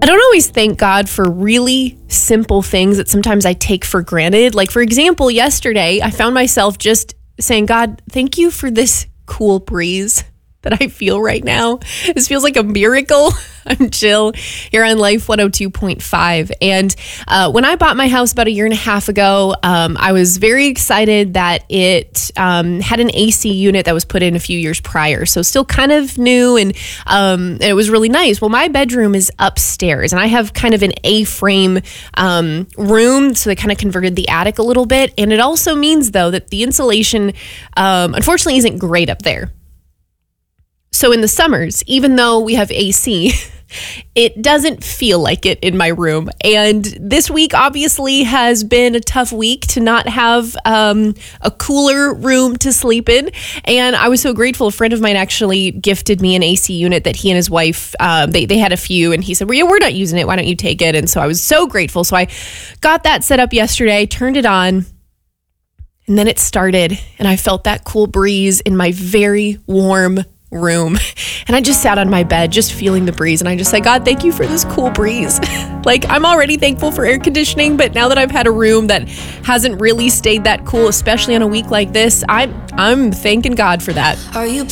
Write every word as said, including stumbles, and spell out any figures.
I don't always thank God for really simple things that sometimes I take for granted. Like, for example, yesterday, I found myself just saying, God, thank you for this cool breeze that I feel right now. This feels like a miracle. I'm Jill here on Life one oh two point five. And uh, when I bought my house about a year and a half ago, um, I was very excited that it um, had an A C unit that was put in a few years prior. So still kind of new, and, um, and it was really nice. Well, my bedroom is upstairs, and I have kind of an A-frame um, room. So they kind of converted the attic a little bit. And it also means, though, that the insulation, um, unfortunately, isn't great up there. So in the summers, even though we have A C, it doesn't feel like it in my room. And this week obviously has been a tough week to not have um, a cooler room to sleep in. And I was so grateful. A friend of mine actually gifted me an A C unit that he and his wife, um, they, they had a few, and he said, well, yeah, we're not using it. Why don't you take it? And so I was so grateful. So I got that set up yesterday, turned it on, and then it started, and I felt that cool breeze in my very warm room. And I just sat on my bed, just feeling the breeze. And I just said, God, thank you for this cool breeze. Like, I'm already thankful for air conditioning, but now that I've had a room that hasn't really stayed that cool, especially on a week like this, I'm, I'm thanking God for that. Are you